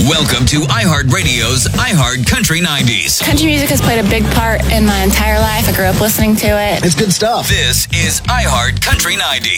Welcome to iHeartRadio's iHeart Country 90s. Country music has played a big part in my entire life. I grew up listening to it. It's good stuff. This is iHeart Country 90s.